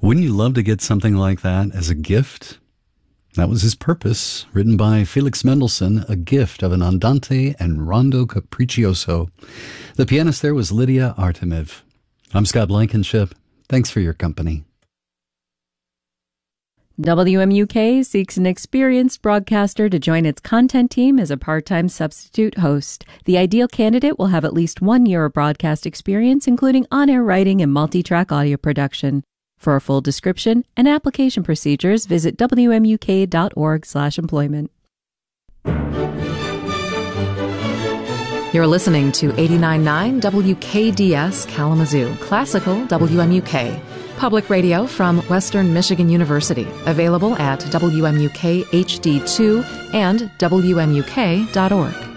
Wouldn't you love to get something like that as a gift? That was his purpose, written by Felix Mendelssohn, a gift of an Andante and Rondo Capriccioso. The pianist there was Lydia Artemev. I'm Scott Blankenship. Thanks for your company. WMUK seeks an experienced broadcaster to join its content team as a part-time substitute host. The ideal candidate will have at least 1 year of broadcast experience, including on-air writing and multi-track audio production. For a full description and application procedures, visit wmuk.org/employment. You're listening to 89.9 WKDS Kalamazoo, Classical WMUK. Public radio from Western Michigan University, available at WMUK HD2 and WMUK.org.